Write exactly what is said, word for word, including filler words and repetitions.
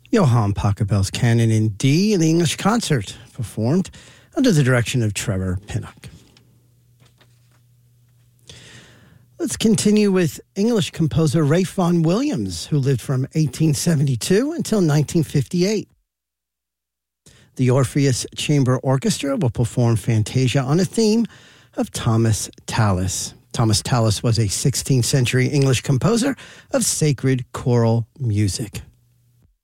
Johann Pachelbel's Canon in D in the English Concert, performed under the direction of Trevor Pinnock. Let's continue with English composer Ralph Vaughan Williams, who lived from eighteen seventy-two until nineteen fifty-eight. The Orpheus Chamber Orchestra will perform Fantasia on a theme of Thomas Tallis. Thomas Tallis was a sixteenth century English composer of sacred choral music.